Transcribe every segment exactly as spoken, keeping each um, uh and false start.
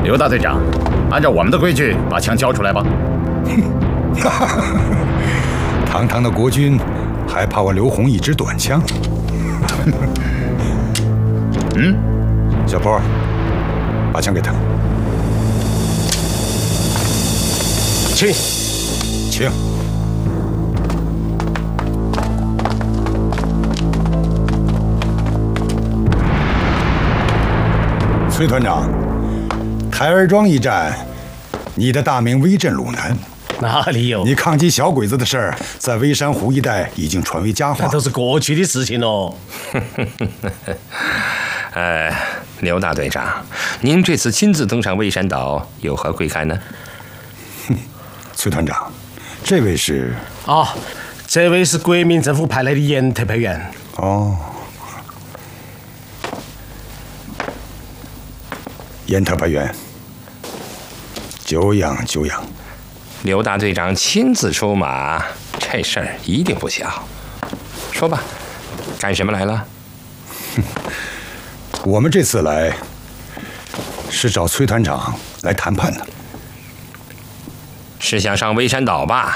刘大队长，按照我们的规矩，把枪交出来吧。 堂堂的国军，还怕我刘洪一支短枪？ 嗯， 小坡，把枪给他。 请， 请。崔团长，台儿庄一战，你的大名威震鲁南。 哪里有？ 你抗击小鬼子的事儿，在微山湖一带已经传为佳话。 那都是过去的事情喽。 呃，刘大队长，您这次亲自登上蔚山岛，有何贵干呢？ 崔团长，这位是？ 哦，这位是国民政府派来的严特派员。 哦。严特派员，久仰久仰。 刘大队长亲自出马，这事儿一定不小。说吧，干什么来了？ 我们这次来是找崔团长来谈判的。 是想上蔚山岛吧？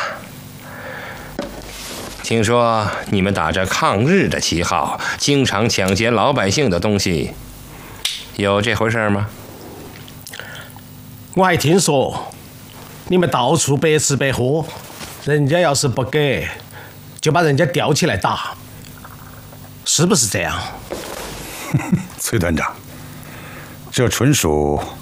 听说你们打着抗日的旗号，经常抢劫老百姓的东西，有这回事吗？ 我还听说你们到处白吃白喝，人家要是不给，就把人家吊起来打，是不是这样？ 崔团长，这纯属